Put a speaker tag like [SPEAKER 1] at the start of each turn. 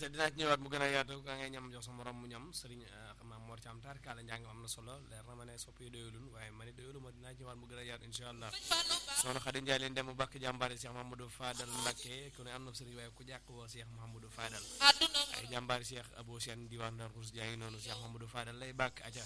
[SPEAKER 1] acca dinaa ci ñëwaat mu gën a yaatu ka ngay ñam jox sa morom mu ñam sëriñ Maam Mor Thiam taar kaala njàng am na solo leer na ma ne sopp yi doyulun waaye ma ne doyulu ma dinaa ci ñëwaat mu gën a yaatu incha allah soxna Xadi Njaay leen dem mu bàkk jàmbaari Cheikh Mahamadou Fadal Mbàkke ku ne am na sëriñ waaye ku jàkk woo Cheikh Mahamadou Fadal ay jàmbaari Cheikh Abou Sène diwaan Darou Khoudoss jaa ngi noonu Cheikh Mahamadou Fadal lay bàkk acca